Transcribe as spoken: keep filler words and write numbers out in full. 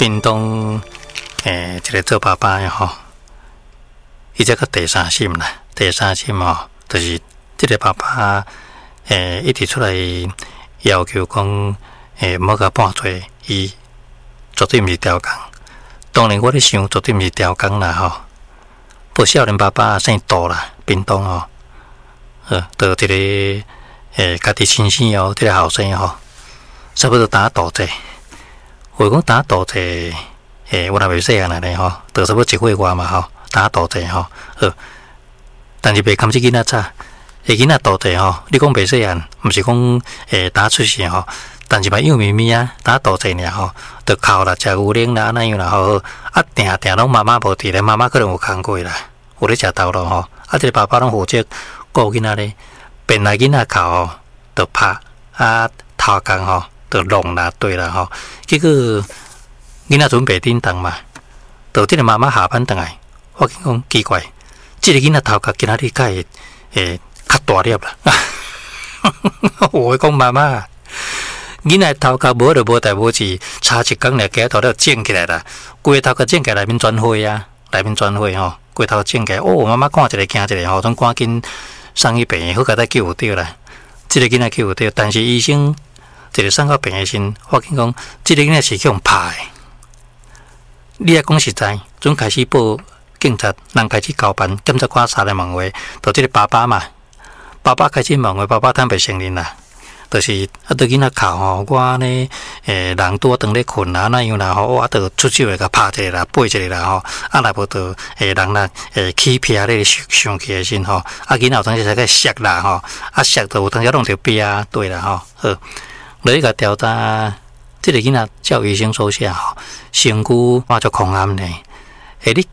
屏东诶，一个做爸爸的吼，伊这个第三心啦，第三心吼，就是这个爸爸诶，一直出来要求讲诶，莫甲半做，伊绝对毋是刁工。当然，我咧想，绝对毋是刁工啦吼。不少年爸爸姓杜啦，屏东吼，呃，到一个诶，家己亲生哦，这个后生吼，差不多打倒者。话讲打倒者，诶，我若袂细汉来咧吼，到差不多一岁外嘛吼，打倒者吼，呃，但是袂堪这囡仔早，诶，囡仔倒者吼，你讲袂细汉，毋是讲诶打出世吼，但是嘛幼咪咪啊，打倒者尔吼，着哭啦，食牛奶啦，那样啦吼，啊，定定拢妈妈无伫咧，妈妈可能有空过啦，有咧食豆咯吼，啊，这个爸爸拢负责顾囡仔咧，变来囡仔哭吼，着拍啊头工吼。就弄啦，对啦吼，结果囡仔准备叮当嘛，到这个妈妈下班回来，我讲奇怪，这个囡仔头壳今仔日该会诶较大粒啦。我讲妈妈，囡仔头壳无就无代无志，差一工咧，家头都整起来啦，规头壳整起来内面转花啊，内面转花吼，规头整起来，哦，妈妈看一个惊一个吼，总赶紧送去病院，好甲他救着啦。这个囡仔救着，但是医生。一个送到病的时，我跟讲，这个囡仔是去用拍的。你也讲实在，从开始报警察，人开始交办，检察官杀来问话，到这个爸爸嘛，爸爸开始问话，爸爸坦白承认啦，就是啊，对囡仔哭吼，我呢，诶，人拄啊当咧困啊，那样啦吼，我着出手来甲拍一个啦，背一个啦吼，啊，若无着诶，人啦，诶，起皮咧上起的时吼，啊，囡仔有当时在个摔啦吼，啊，摔着有当时弄着壁啊，对啦吼，好。来个调查，这个囡仔照医生所写吼，身躯嘛就狂暗呢。诶，你